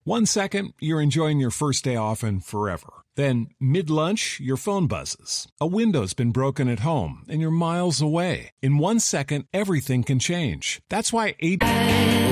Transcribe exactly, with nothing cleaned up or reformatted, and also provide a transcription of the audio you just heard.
One second, you're enjoying your first day off and forever. Then, mid-lunch, your phone buzzes. A window's been broken at home, and you're miles away. In one second, everything can change. That's why A